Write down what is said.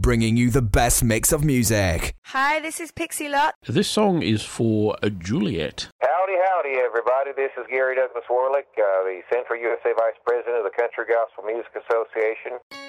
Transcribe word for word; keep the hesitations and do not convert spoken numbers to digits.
bringing you the best mix of music. Hi, this is Pixie Lott. This song is for uh, Juliet. Howdy, howdy, everybody. This is Gary Douglas Warlick, uh, the Central U S A Vice President of the Country Gospel Music Association.